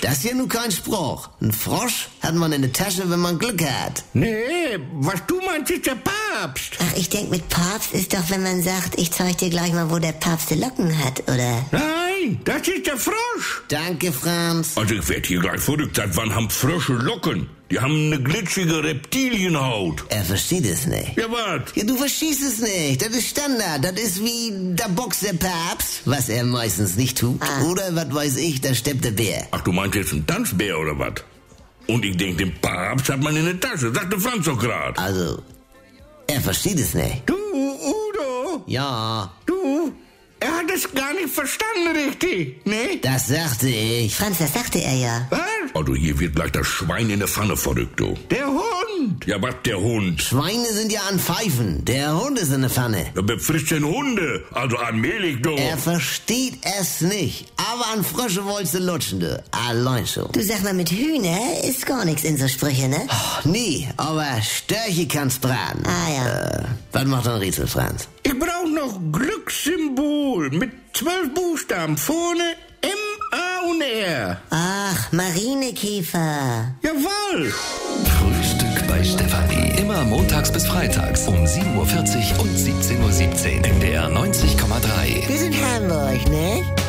Das ist ja nun kein Spruch. Ein Frosch hat man in der Tasche, wenn man Glück hat. Nee, was du meinst, ist der Papst. Ach, ich denk, mit Papst ist doch, wenn man sagt, ich zeig dir gleich mal, wo der Papst die Locken hat, oder? Nein, das ist der Frosch. Danke, Franz. Also ich werd hier gleich verrückt. Seit wann haben Frösche Locken? Die haben eine glitschige Reptilienhaut. Er versteht es nicht. Ja, was? Ja, du verstehst es nicht. Das ist Standard. Das ist wie, da boxt der Papst, was er meistens nicht tut. Oder, was weiß ich, da steppt der Bär. Ach, du meinst jetzt einen Tanzbär oder was? Und ich denk, den Papst hat man in der Tasche. Sagte Franz doch grad. Also, er versteht es nicht. Du, Udo? Ja, Du? Er hat es gar nicht verstanden richtig, ne? das sagte ich. Franz, das sagte er ja. Was? Also hier wird gleich das Schwein in der Pfanne verrückt, du. Der Hund? Ja, was der Hund? Schweine sind ja an Pfeifen. Der Hund ist in der Pfanne. Ja, befrischt den Hunde. Also allmählich, du. Er versteht es nicht. Aber an Frösche wolltest du lutschen, du. Allein schon. Du sag mal, mit Hühner ist gar nichts in so Sprüche, ne? Nee, aber Störche kannst braten. Ah, ja. Was macht ein Rätsel, Franz? Ich brauch noch Glückssymbol mit 12 Buchstaben. Vorne M, A und R. Ach, Marinekäfer. Jawohl. Frühstück bei Stefanie. Immer montags bis freitags um 7.40 Uhr und 17.17 Uhr. NDR 90,3. Wir sind Hamburg, ne?